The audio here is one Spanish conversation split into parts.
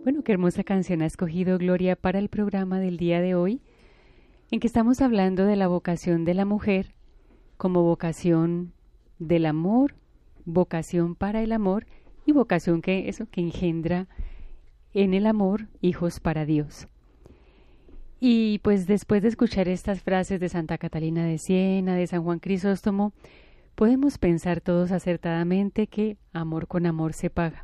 Bueno, qué hermosa canción ha escogido Gloria para el programa del día de hoy, en que estamos hablando de la vocación de la mujer como vocación del amor, vocación para el amor y vocación que engendra en el amor hijos para Dios. Y pues después de escuchar estas frases de Santa Catalina de Siena, de San Juan Crisóstomo, podemos pensar todos acertadamente que amor con amor se paga.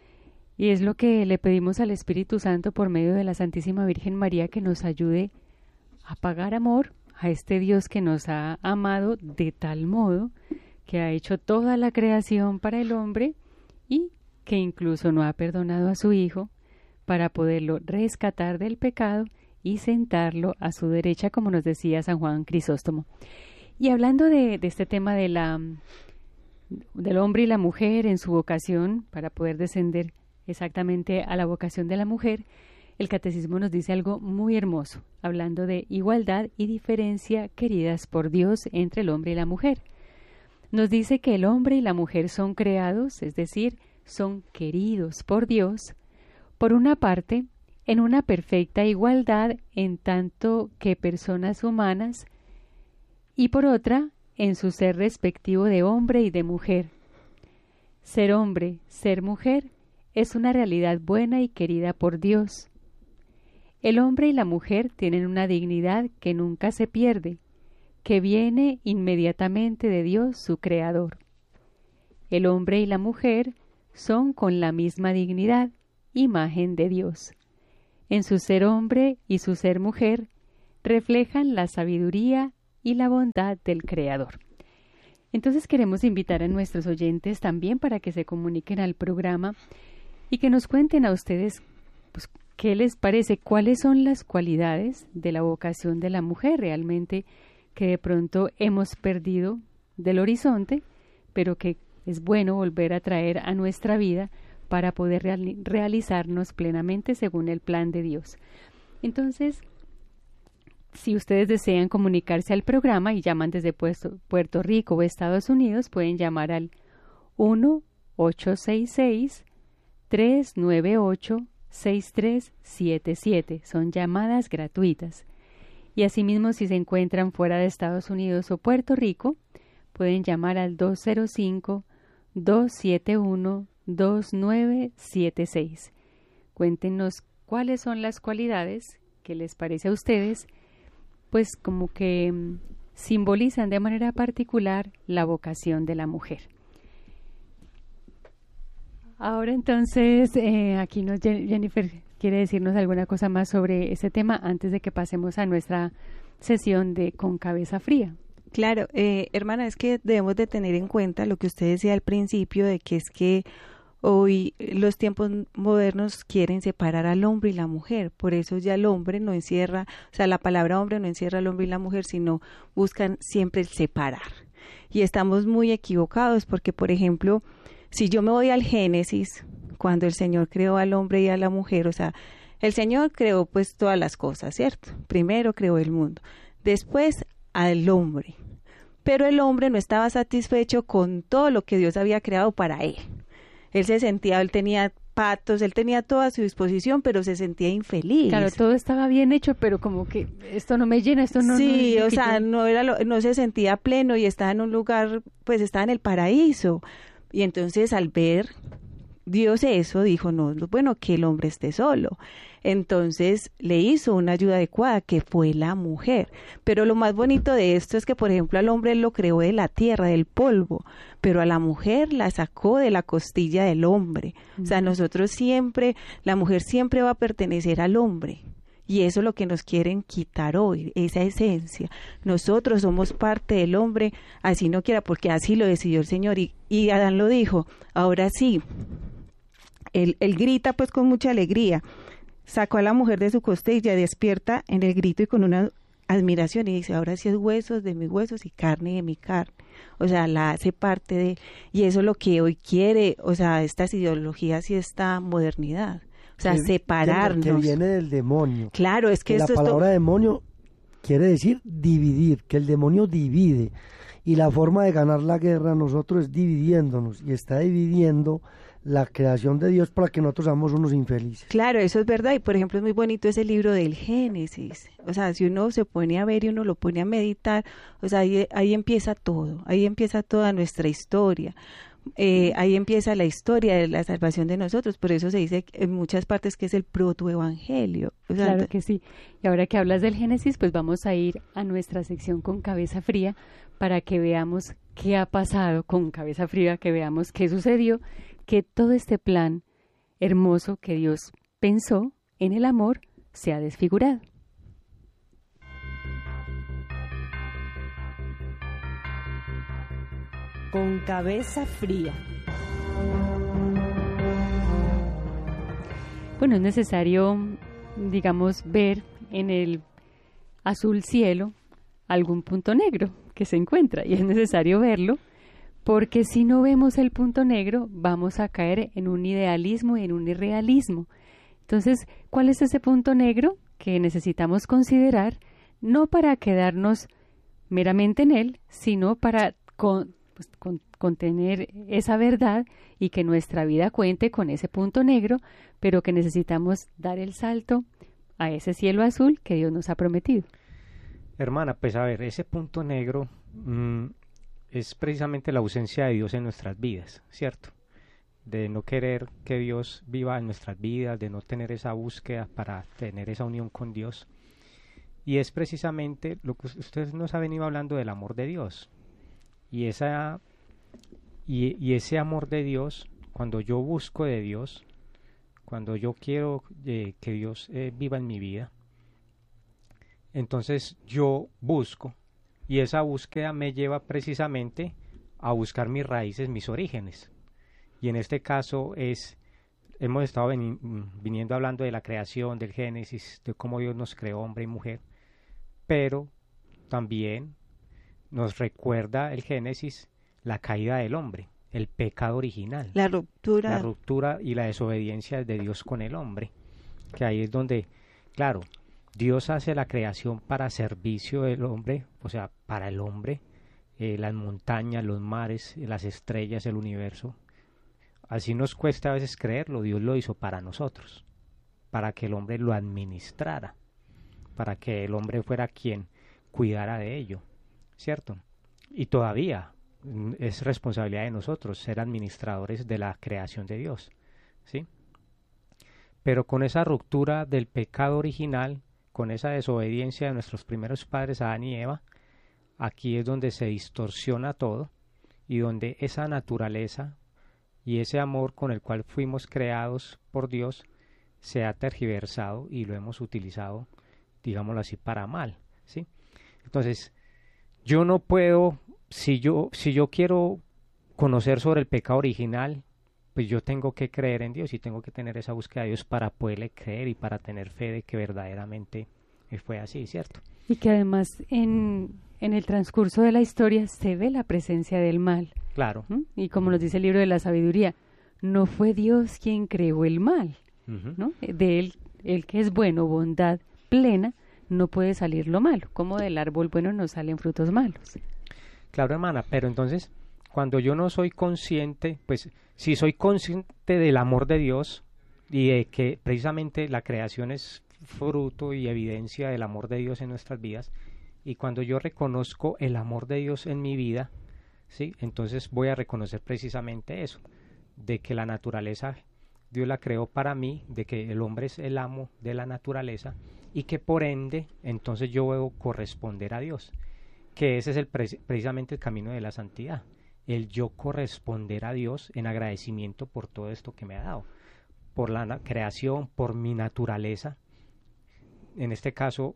Y es lo que le pedimos al Espíritu Santo por medio de la Santísima Virgen María, que nos ayude a pagar amor a este Dios que nos ha amado de tal modo que ha hecho toda la creación para el hombre y que incluso no ha perdonado a su Hijo para poderlo rescatar del pecado y sentarlo a su derecha, como nos decía San Juan Crisóstomo. Y hablando de este tema del hombre y la mujer en su vocación, para poder descender exactamente a la vocación de la mujer, el Catecismo nos dice algo muy hermoso, hablando de igualdad y diferencia queridas por Dios entre el hombre y la mujer. Nos dice que el hombre y la mujer son creados, es decir, son queridos por Dios, por una parte, en una perfecta igualdad en tanto que personas humanas, y por otra, en su ser respectivo de hombre y de mujer. Ser hombre, ser mujer, es una realidad buena y querida por Dios. El hombre y la mujer tienen una dignidad que nunca se pierde, que viene inmediatamente de Dios, su Creador. El hombre y la mujer son con la misma dignidad, imagen de Dios. En su ser hombre y su ser mujer reflejan la sabiduría y la bondad del Creador. Entonces queremos invitar a nuestros oyentes también para que se comuniquen al programa y que nos cuenten a ustedes pues, qué les parece, cuáles son las cualidades de la vocación de la mujer realmente que de pronto hemos perdido del horizonte, pero que es bueno volver a traer a nuestra vida para poder realizarnos plenamente según el plan de Dios. Entonces, si ustedes desean comunicarse al programa y llaman desde Puerto Rico o Estados Unidos, pueden llamar al 1-866-398-6377. Son llamadas gratuitas. Y asimismo, si se encuentran fuera de Estados Unidos o Puerto Rico, pueden llamar al 205-271-2976. Cuéntenos cuáles son las cualidades que les parece a ustedes, pues como que simbolizan de manera particular la vocación de la mujer. Ahora entonces, aquí Jennifer quiere decirnos alguna cosa más sobre este tema antes de que pasemos a nuestra sesión de Con Cabeza Fría. Claro, hermana, es que debemos de tener en cuenta lo que usted decía al principio, de que es que hoy los tiempos modernos quieren separar al hombre y la mujer, por eso ya el hombre no encierra, o sea, la palabra hombre no encierra al hombre y la mujer, sino buscan siempre el separar. Y estamos muy equivocados porque, por ejemplo, si yo me voy al Génesis, cuando el Señor creó al hombre y a la mujer, o sea, el Señor creó pues todas las cosas, ¿cierto? Primero creó el mundo, después al hombre, pero el hombre no estaba satisfecho con todo lo que Dios había creado para él. Él tenía patos, él tenía todo a su disposición, pero se sentía infeliz. Claro, todo estaba bien hecho, pero como que esto no me llena, esto no... Sí, no, o sea, no se sentía pleno y estaba en un lugar, pues estaba en el paraíso. Y entonces al ver Dios eso, dijo, no, bueno, que el hombre esté solo. Entonces le hizo una ayuda adecuada, que fue la mujer. Pero lo más bonito de esto es que, por ejemplo, al hombre él lo creó de la tierra, del polvo, pero a la mujer la sacó de la costilla del hombre. O sea, nosotros siempre, la mujer siempre va a pertenecer al hombre. Y eso es lo que nos quieren quitar hoy, esa esencia. Nosotros somos parte del hombre, así no quiera, porque así lo decidió el Señor. Y Adán lo dijo, ahora sí. Él grita pues con mucha alegría. Sacó a la mujer de su costilla, despierta en el grito y con una admiración. Y dice, ahora sí es huesos de mis huesos y carne de mi carne. O sea, la hace parte de... Y eso es lo que hoy quiere, o sea, estas ideologías y esta modernidad. O sea, separarnos. Que viene del demonio. Claro, es que la palabra demonio quiere decir dividir, que el demonio divide. Y la forma de ganar la guerra nosotros es dividiéndonos. Y está dividiendo la creación de Dios para que nosotros seamos unos infelices. Claro, eso es verdad. Y por ejemplo es muy bonito ese libro del Génesis. O sea, si uno se pone a ver y uno lo pone a meditar, o sea, ahí empieza todo, ahí empieza toda nuestra historia. Ahí empieza la historia de la salvación de nosotros. Por eso se dice en muchas partes que es el protoevangelio. O sea, claro que sí. Y ahora que hablas del Génesis, pues vamos a ir a nuestra sección con cabeza fría para que veamos qué ha pasado con cabeza fría, que veamos qué sucedió, que todo este plan hermoso que Dios pensó en el amor se ha desfigurado. Con cabeza fría. Bueno, es necesario, digamos, ver en el azul cielo algún punto negro que se encuentra, y es necesario verlo porque si no vemos el punto negro vamos a caer en un idealismo y en un irrealismo. Entonces, ¿cuál es ese punto negro que necesitamos considerar? No para quedarnos meramente en él, sino para contener esa verdad y que nuestra vida cuente con ese punto negro, pero que necesitamos dar el salto a ese cielo azul que Dios nos ha prometido. Hermana, pues a ver, ese punto negro es precisamente la ausencia de Dios en nuestras vidas, ¿cierto? De no querer que Dios viva en nuestras vidas, de no tener esa búsqueda para tener esa unión con Dios. Y es precisamente lo que usted nos ha venido hablando del amor de Dios. Y ese amor de Dios, cuando yo busco de Dios, cuando yo quiero que Dios viva en mi vida, entonces yo busco, y esa búsqueda me lleva precisamente a buscar mis raíces, mis orígenes. Y en este caso hemos estado viniendo hablando de la creación, del Génesis, de cómo Dios nos creó hombre y mujer, pero también nos recuerda el Génesis la caída del hombre, el pecado original, la ruptura y la desobediencia de Dios con el hombre, que ahí es donde, claro, Dios hace la creación para servicio del hombre, o sea, para el hombre, las montañas, los mares, las estrellas, el universo. Así nos cuesta a veces creerlo, Dios lo hizo para nosotros, para que el hombre lo administrara, para que el hombre fuera quien cuidara de ello, ¿cierto? Y todavía es responsabilidad de nosotros ser administradores de la creación de Dios, ¿sí? Pero con esa ruptura del pecado original, con esa desobediencia de nuestros primeros padres Adán y Eva, aquí es donde se distorsiona todo y donde esa naturaleza y ese amor con el cual fuimos creados por Dios se ha tergiversado y lo hemos utilizado, digámoslo así, para mal, ¿sí? Entonces, yo no puedo, si yo quiero conocer sobre el pecado original, pues yo tengo que creer en Dios y tengo que tener esa búsqueda de Dios para poderle creer y para tener fe de que verdaderamente fue así, ¿cierto? Y que además en el transcurso de la historia se ve la presencia del mal. Claro. Y como nos dice el libro de la sabiduría, no fue Dios quien creó el mal, ¿no? De él, el que es bueno, bondad plena, no puede salir lo malo, como del árbol bueno no salen frutos malos. Claro, hermana, pero entonces, cuando yo no soy consciente, pues si soy consciente del amor de Dios y de que precisamente la creación es fruto y evidencia del amor de Dios en nuestras vidas, y cuando yo reconozco el amor de Dios en mi vida, ¿sí? Entonces voy a reconocer precisamente eso, de que la naturaleza Dios la creó para mí, de que el hombre es el amo de la naturaleza y que por ende entonces yo debo corresponder a Dios, que ese es precisamente el camino de la santidad, el yo corresponder a Dios en agradecimiento por todo esto que me ha dado, por la creación, por mi naturaleza, en este caso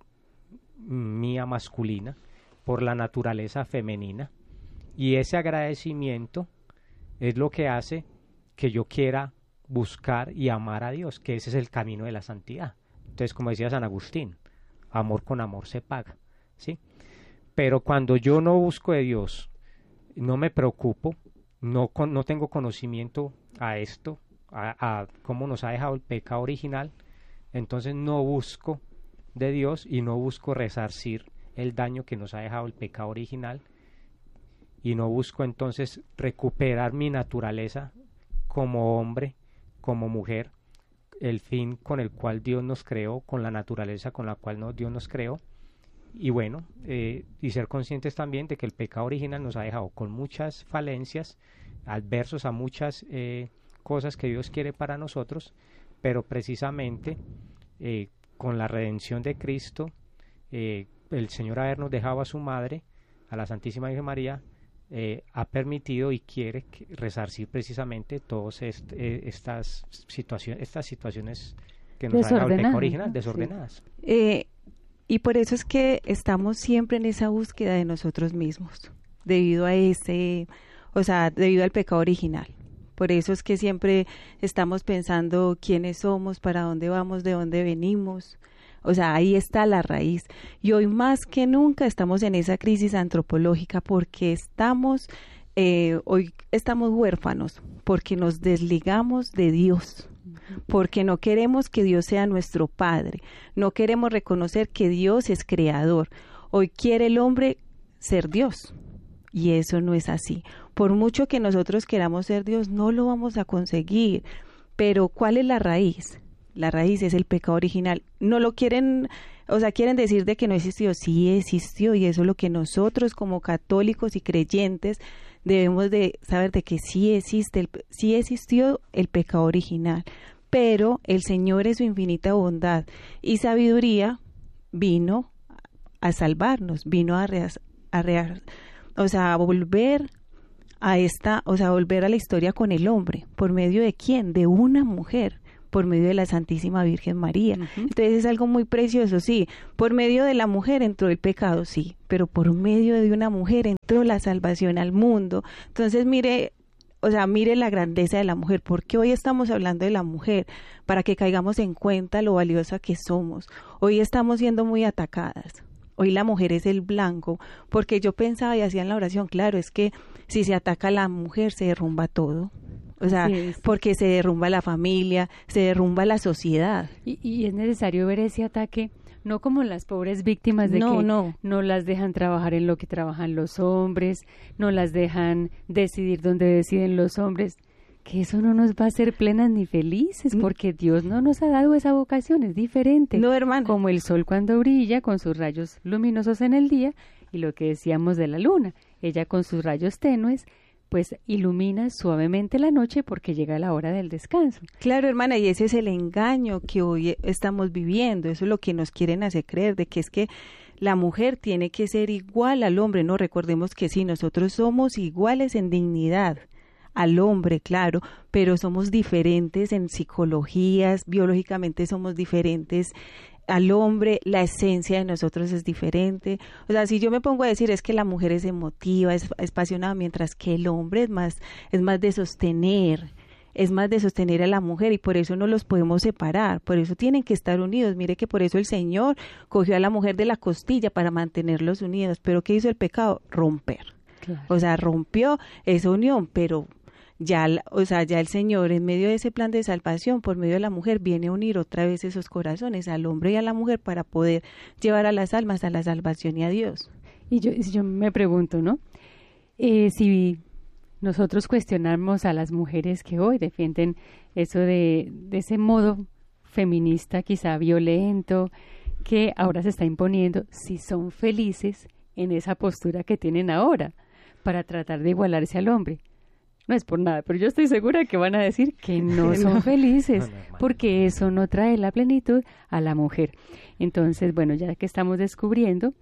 mía masculina, por la naturaleza femenina, y ese agradecimiento es lo que hace que yo quiera buscar y amar a Dios, que ese es el camino de la santidad. Entonces, como decía San Agustín, amor con amor se paga, ¿sí? Pero cuando yo no busco de Dios, no me preocupo, no tengo conocimiento a esto, a cómo nos ha dejado el pecado original, entonces no busco de Dios y no busco resarcir el daño que nos ha dejado el pecado original y no busco entonces recuperar mi naturaleza como hombre, como mujer, el fin con el cual Dios nos creó, con la naturaleza con la cual Dios nos creó, y bueno, y ser conscientes también de que el pecado original nos ha dejado con muchas falencias, adversos a muchas cosas que Dios quiere para nosotros, pero precisamente con la redención de Cristo, el Señor habernos dejado a su madre, a la Santísima Virgen María, ha permitido y quiere resarcir precisamente todas estas situaciones que nos ha dejado el pecado original, desordenadas. Sí. Y por eso es que estamos siempre en esa búsqueda de nosotros mismos, debido a debido al pecado original. Por eso es que siempre estamos pensando quiénes somos, para dónde vamos, de dónde venimos. O sea, ahí está la raíz. Y hoy más que nunca estamos en esa crisis antropológica porque hoy estamos huérfanos, porque nos desligamos de Dios, porque no queremos que Dios sea nuestro Padre, no queremos reconocer que Dios es creador. Hoy quiere el hombre ser Dios. Y eso no es así. Por mucho que nosotros queramos ser Dios, no lo vamos a conseguir. Pero ¿cuál es la raíz? La raíz es el pecado original. No lo quieren, quieren decir de que no existió. Sí existió, y eso es lo que nosotros como católicos y creyentes debemos de saber, de que sí existió el pecado original. Pero el Señor, en su infinita bondad y sabiduría, vino a salvarnos, vino a volver a la historia con el hombre. ¿Por medio de quién? De una mujer, por medio de la Santísima Virgen María. Entonces es algo muy precioso, sí. Por medio de la mujer entró el pecado, sí, pero por medio de una mujer entró la salvación al mundo. Entonces mire la grandeza de la mujer, porque hoy estamos hablando de la mujer, para que caigamos en cuenta lo valiosa que somos. Hoy estamos siendo muy atacadas. Hoy la mujer es el blanco, porque yo pensaba y hacía en la oración, claro, es que si se ataca a la mujer se derrumba todo. Porque se derrumba la familia, se derrumba la sociedad. Y es necesario ver ese ataque, no como las pobres víctimas de no las dejan trabajar en lo que trabajan los hombres, no las dejan decidir donde deciden los hombres, que eso no nos va a hacer plenas ni felices, porque Dios no nos ha dado esa vocación, es diferente. No, hermana. Como el sol cuando brilla con sus rayos luminosos en el día, y lo que decíamos de la luna, ella con sus rayos tenues, pues ilumina suavemente la noche porque llega la hora del descanso. Claro, hermana, y ese es el engaño que hoy estamos viviendo, eso es lo que nos quieren hacer creer, de que es que la mujer tiene que ser igual al hombre. No, recordemos que sí, nosotros somos iguales en dignidad al hombre, claro, pero somos diferentes en psicologías, biológicamente somos diferentes al hombre, la esencia de nosotros es diferente. O sea, si yo me pongo a decir es que la mujer es emotiva, es apasionada, mientras que el hombre es más de sostener a la mujer, y por eso no los podemos separar, por eso tienen que estar unidos. Mire que por eso el Señor cogió a la mujer de la costilla para mantenerlos unidos. Pero ¿qué hizo el pecado? Romper. Claro. O sea, rompió esa unión, pero ya el Señor, en medio de ese plan de salvación, por medio de la mujer, viene a unir otra vez esos corazones, al hombre y a la mujer, para poder llevar a las almas a la salvación y a Dios. Y yo me pregunto, ¿no? Si nosotros cuestionamos a las mujeres que hoy defienden eso de ese modo feminista, quizá violento, que ahora se está imponiendo, si son felices en esa postura que tienen ahora, para tratar de igualarse al hombre. No es por nada, pero yo estoy segura que van a decir que no son felices, porque eso no trae la plenitud a la mujer. Entonces, bueno, ya que estamos descubriendo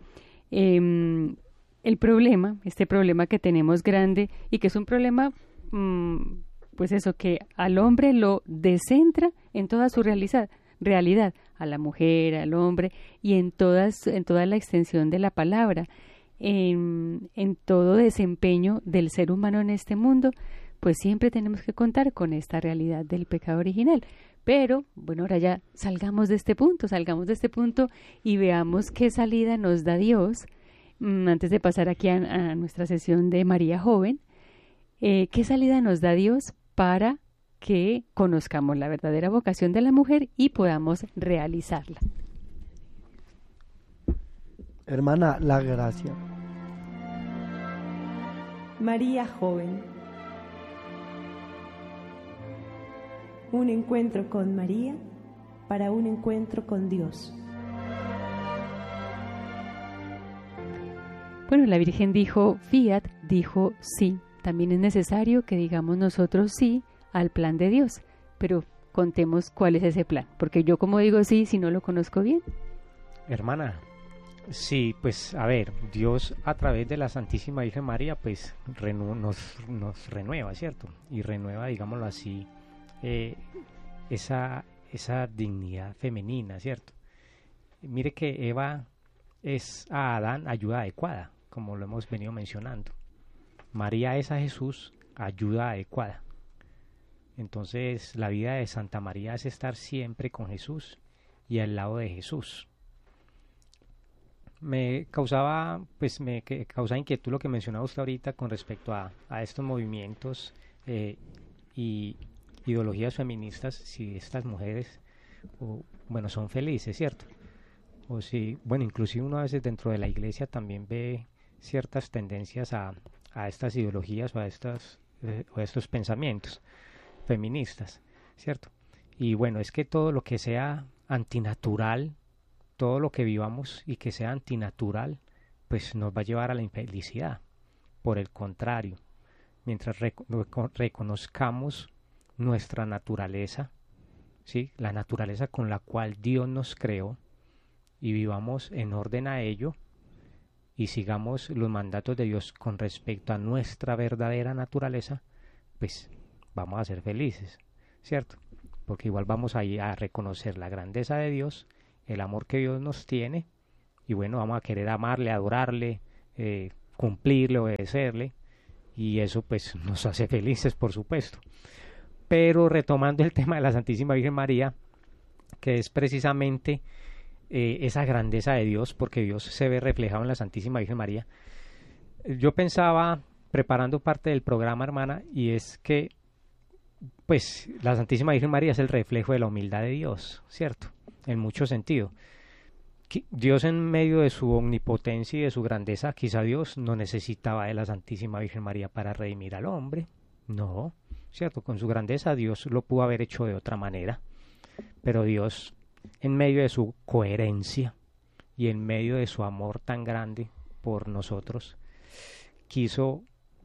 este problema que tenemos grande, y que es un problema, pues eso, que al hombre lo descentra en toda su realidad, a la mujer, al hombre, y en toda la extensión de la palabra. En todo desempeño del ser humano en este mundo, pues siempre tenemos que contar con esta realidad del pecado original. Pero, bueno, ahora ya salgamos de este punto y veamos qué salida nos da Dios, antes de pasar aquí a nuestra sesión de María Joven, qué salida nos da Dios para que conozcamos la verdadera vocación de la mujer y podamos realizarla. Hermana, la gracia. María Joven. un encuentro con María para un encuentro con Dios. Bueno, la Virgen dijo fiat, dijo sí. También es necesario que digamos nosotros sí al plan de Dios, pero contemos cuál es ese plan, porque yo como digo sí si no lo conozco bien. Hermana, sí, pues a ver, Dios a través de la Santísima Virgen María pues nos renueva, ¿cierto? Y renueva, digámoslo así, esa dignidad femenina, ¿cierto? Mire que Eva es a Adán ayuda adecuada, como lo hemos venido mencionando. María es a Jesús ayuda adecuada. Entonces la vida de Santa María es estar siempre con Jesús y al lado de Jesús. Me causaba inquietud lo que mencionaba usted ahorita con respecto a estos movimientos y ideologías feministas, si estas mujeres son felices, ¿cierto? O si, inclusive uno a veces dentro de la iglesia también ve ciertas tendencias a estas ideologías o a estos pensamientos feministas, ¿cierto? Y bueno, es que todo lo que sea antinatural, todo lo que vivamos y que sea antinatural, pues nos va a llevar a la infelicidad. Por el contrario, mientras reconozcamos nuestra naturaleza, ¿sí? La naturaleza con la cual Dios nos creó, y vivamos en orden a ello, y sigamos los mandatos de Dios con respecto a nuestra verdadera naturaleza, pues vamos a ser felices, ¿cierto? Porque igual vamos a ir a reconocer la grandeza de Dios, el amor que Dios nos tiene, y bueno, vamos a querer amarle, adorarle, cumplirle, obedecerle, y eso pues nos hace felices, por supuesto. Pero retomando el tema de la Santísima Virgen María, que es precisamente esa grandeza de Dios, porque Dios se ve reflejado en la Santísima Virgen María. Yo pensaba, preparando parte del programa, hermana, y es que pues la Santísima Virgen María es el reflejo de la humildad de Dios, ¿cierto? En mucho sentido. Dios, en medio de su omnipotencia y de su grandeza, quizá Dios no necesitaba de la Santísima Virgen María para redimir al hombre, no, ¿cierto? Con su grandeza Dios lo pudo haber hecho de otra manera, pero Dios, en medio de su coherencia y en medio de su amor tan grande por nosotros, quiso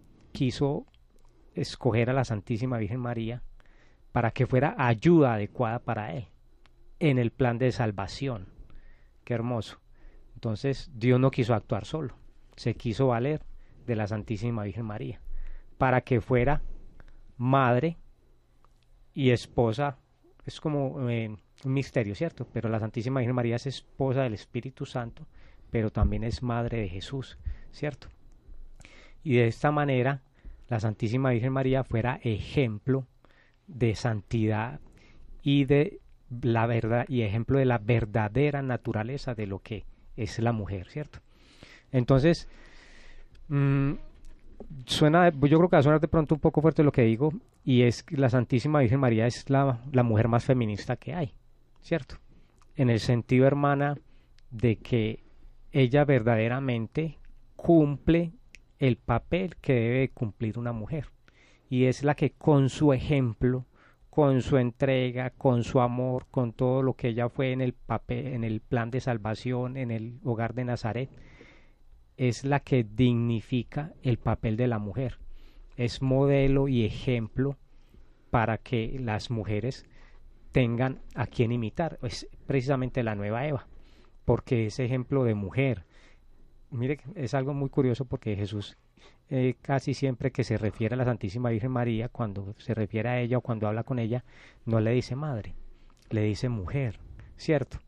escoger a la Santísima Virgen María para que fuera ayuda adecuada para él en el plan de salvación. Qué hermoso. Entonces Dios no quiso actuar solo, se quiso valer de la Santísima Virgen María para que fuera madre y esposa. Es como un misterio, ¿cierto? Pero la Santísima Virgen María es esposa del Espíritu Santo, pero también es madre de Jesús, ¿cierto? Y de esta manera la Santísima Virgen María fuera ejemplo de santidad y de la verdad, y ejemplo de la verdadera naturaleza de lo que es la mujer, ¿cierto? Entonces, yo creo que va a sonar de pronto un poco fuerte lo que digo, y es que la Santísima Virgen María es la mujer más feminista que hay, ¿cierto? En el sentido, hermana, de que ella verdaderamente cumple el papel que debe cumplir una mujer, y es la que con su ejemplo, con su entrega, con su amor, con todo lo que ella fue en el papel, en el plan de salvación, en el hogar de Nazaret, es la que dignifica el papel de la mujer. Es modelo y ejemplo para que las mujeres tengan a quien imitar. Es precisamente la nueva Eva, porque es ejemplo de mujer. Mire, es algo muy curioso porque Jesús casi siempre que se refiere a la Santísima Virgen María, cuando se refiere a ella o cuando habla con ella, no le dice madre, le dice mujer, ¿cierto?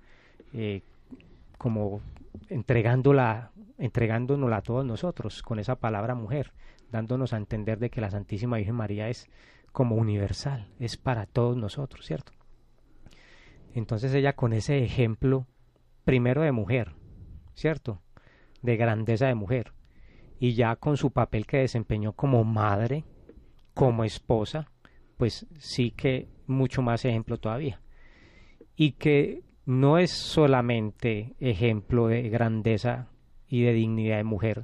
Como entregándonos a todos nosotros con esa palabra mujer, dándonos a entender de que la Santísima Virgen María es como universal, es para todos nosotros, ¿cierto? Entonces ella, con ese ejemplo primero de mujer, ¿cierto?, de grandeza de mujer, y ya con su papel que desempeñó como madre, como esposa, pues sí que mucho más ejemplo todavía. Y que no es solamente ejemplo de grandeza y de dignidad de mujer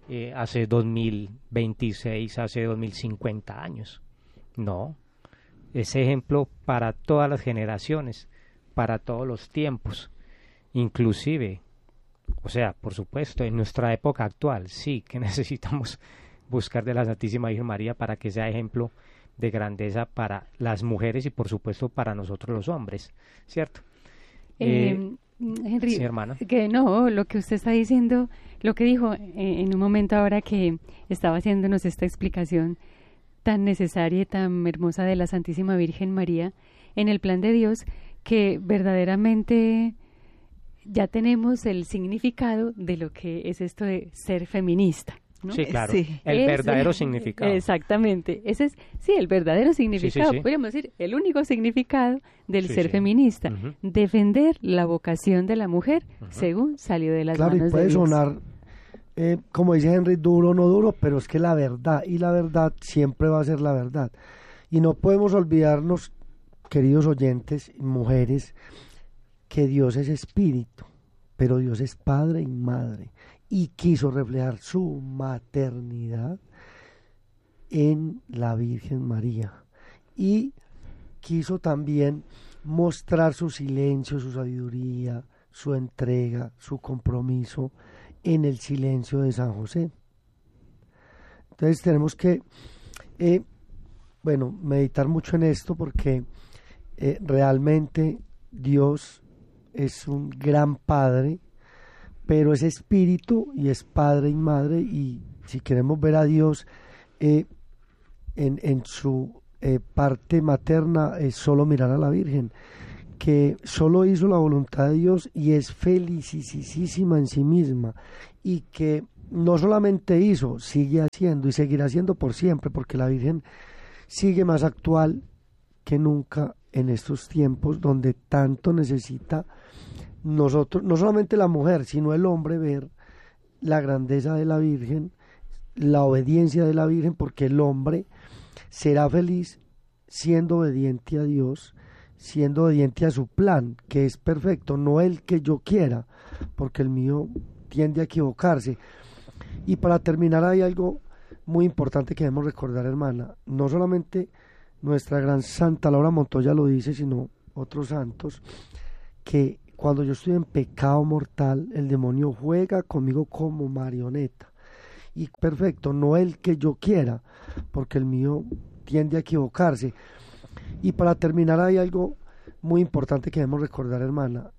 hace 2026, hace 2050 años. No, es ejemplo para todas las generaciones, para todos los tiempos, inclusive, o sea, por supuesto, en nuestra época actual, sí que necesitamos buscar de la Santísima Virgen María para que sea ejemplo de grandeza para las mujeres y por supuesto para nosotros los hombres, ¿cierto? Henry, sí, hermana. que no, lo que usted está diciendo, lo que dijo en un momento ahora que estaba haciéndonos esta explicación tan necesaria y tan hermosa de la Santísima Virgen María en el plan de Dios, que verdaderamente ya tenemos el significado de lo que es esto de ser feminista, ¿no? Sí, claro, Sí. el verdadero significado. Exactamente, ese es, sí, el verdadero significado, sí. podríamos decir, el único significado del Sí, ser sí. feminista, Ujú. defender la vocación de la mujer Ujú. según salió de las Claro, y manos puede de Dios. sonar, como dice Henry, duro o no duro, pero es que la verdad, y la verdad siempre va a ser la verdad. Y no podemos olvidarnos, queridos oyentes y mujeres, que Dios es espíritu, pero Dios es padre y madre, y quiso reflejar su maternidad en la Virgen María. Y quiso también mostrar su silencio, su sabiduría, su entrega, su compromiso en el silencio de San José. Entonces tenemos que, meditar mucho en esto porque realmente Dios es un gran Padre, pero es espíritu y es Padre y Madre, y si queremos ver a Dios en su parte materna, es solo mirar a la Virgen, que solo hizo la voluntad de Dios y es felicísima en sí misma, y que no solamente hizo, sigue haciendo y seguirá haciendo por siempre, porque la Virgen sigue más actual que nunca en estos tiempos donde tanto necesita nosotros, no solamente la mujer, sino el hombre, ver la grandeza de la Virgen, la obediencia de la Virgen, porque el hombre será feliz siendo obediente a Dios, siendo obediente a su plan, que es perfecto, no el que yo quiera, porque el mío tiende a equivocarse. Y para terminar, hay algo muy importante que debemos recordar, hermana, no solamente nuestra gran Santa Laura Montoya lo dice, sino otros santos, que cuando yo estoy en pecado mortal, el demonio juega conmigo como marioneta. Y perfecto, no el que yo quiera, porque el mío tiende a equivocarse. Y para terminar, hay algo muy importante que debemos recordar, hermana.